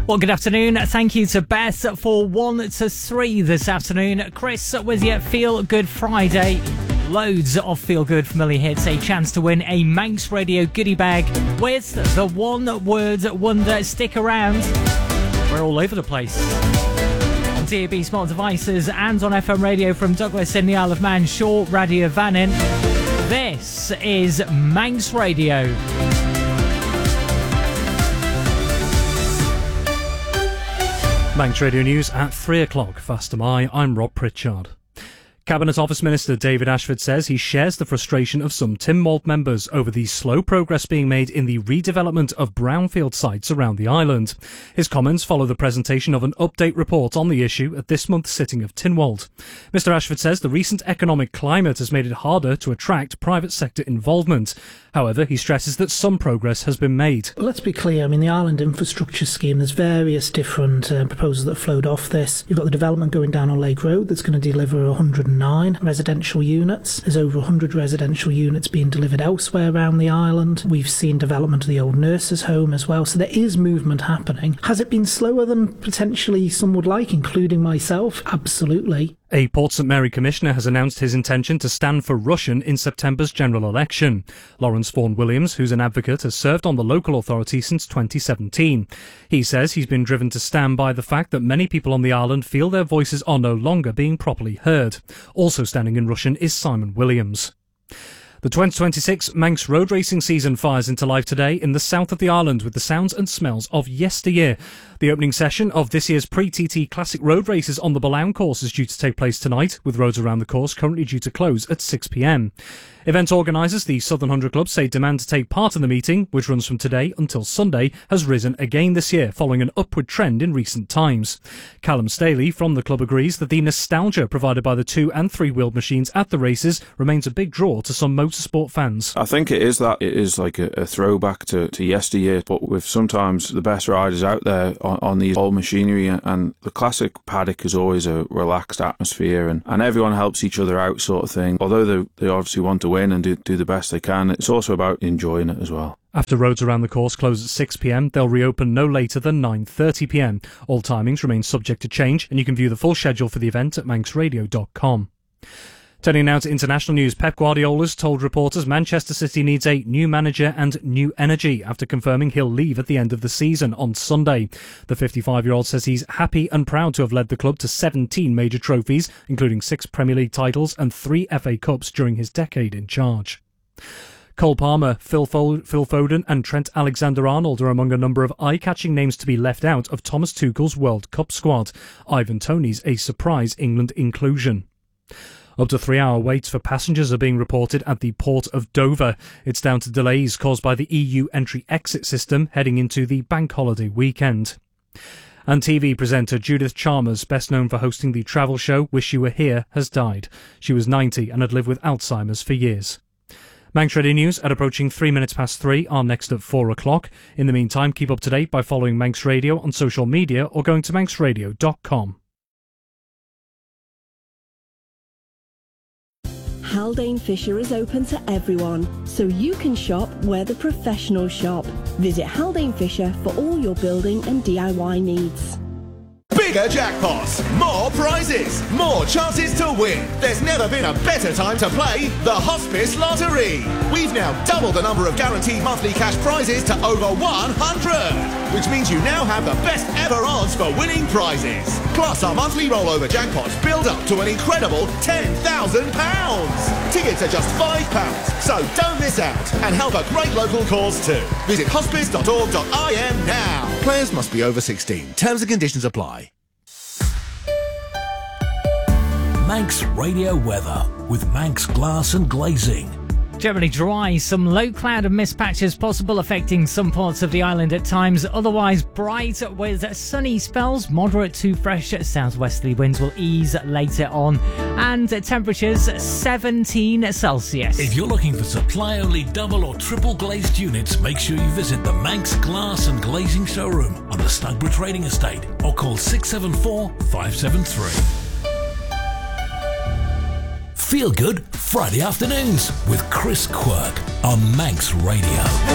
Well, good afternoon. Thank you to Beth for 1 to 3 this afternoon. Chris with you. Feel Good Friday. Loads of Feel Good familiar hits. A chance to win a Manx Radio goodie bag with the one word wonder. Stick around. We're all over the place. On DAB smart devices and on FM radio from Douglas in the Isle of Man, Shaw, Radio Vannin. This is Manx Radio. Manx Radio News at 3 o'clock. Fast am I. I'm Rob Pritchard. Cabinet Office Minister David Ashford says he shares the frustration of some Tynwald members over the slow progress being made in the redevelopment of brownfield sites around the island. His comments follow the presentation of an update report on the issue at this month's sitting of Tynwald. Mr Ashford says the recent economic climate has made it harder to attract private sector involvement. However, he stresses that some progress has been made. Let's be clear, the Island Infrastructure Scheme, there's various different proposals that flowed off this. You've got the development going down on Lake Road that's going to deliver 109 residential units. There's over 100 residential units being delivered elsewhere around the island. We've seen development of the old nurses' home as well, so there is movement happening. Has it been slower than potentially some would like, including myself? Absolutely. A Port St Mary commissioner has announced his intention to stand for Rushen in September's general election. Lawrence Vaughan-Williams, who's an advocate, has served on the local authority since 2017. He says he's been driven to stand by the fact that many people on the island feel their voices are no longer being properly heard. Also standing in Rushen is Simon Williams. The 2026 Manx road racing season fires into life today in the south of the island with the sounds and smells of yesteryear. The opening session of this year's pre-TT Classic Road Races on the Balaun course is due to take place tonight, with roads around the course currently due to close at 6 p.m. Event organisers, the Southern 100 Club, say demand to take part in the meeting, which runs from today until Sunday, has risen again this year, following an upward trend in recent times. Callum Staley from the club agrees that the nostalgia provided by the 2- and 3-wheeled machines at the races remains a big draw to some motorsport fans. I think it is like a throwback to yesteryear, but with sometimes the best riders out there on these old machinery, and the classic paddock is always a relaxed atmosphere, and everyone helps each other out sort of thing. Although they obviously want to win and do the best they can, it's also about enjoying it as well. After roads around the course close at 6 p.m, they'll reopen no later than 9:30 p.m. All timings remain subject to change, and you can view the full schedule for the event at manxradio.com. Turning now to international news, Pep Guardiola's told reporters Manchester City needs a new manager and new energy after confirming he'll leave at the end of the season on Sunday. The 55-year-old says he's happy and proud to have led the club to 17 major trophies, including 6 Premier League titles and 3 FA Cups during his decade in charge. Cole Palmer, Phil Foden and Trent Alexander-Arnold are among a number of eye-catching names to be left out of Thomas Tuchel's World Cup squad. Ivan Toney's a surprise England inclusion. Up to 3-hour waits for passengers are being reported at the Port of Dover. It's down to delays caused by the EU entry-exit system heading into the bank holiday weekend. And TV presenter Judith Chalmers, best known for hosting the travel show Wish You Were Here, has died. She was 90 and had lived with Alzheimer's for years. Manx Radio News at approaching 3 minutes past 3 are next at 4 o'clock. In the meantime, keep up to date by following Manx Radio on social media or going to manxradio.com. Haldane Fisher is open to everyone, so you can shop where the professionals shop. Visit Haldane Fisher for all your building and DIY needs. Bigger jackpots, more prizes, more chances to win. There's never been a better time to play the Hospice Lottery. We've now doubled the number of guaranteed monthly cash prizes to over 100, which means you now have the best ever odds for winning prizes. Plus, our monthly rollover jackpots build up to an incredible £10,000. Tickets are just £5, so don't miss out and help a great local cause too. Visit hospice.org.im now. Players must be over 16. Terms and conditions apply. Manx Radio weather with Manx Glass and Glazing. Generally dry, some low cloud and mist patches possible affecting some parts of the island at times. Otherwise bright with sunny spells. Moderate to fresh southwesterly winds will ease later on. And temperatures 17 Celsius. If you're looking for supply-only double or triple glazed units, make sure you visit the Manx Glass and Glazing showroom on the Stugborough Trading Estate or call 674 573. Feel Good Friday afternoons with Chris Quirk on Manx Radio.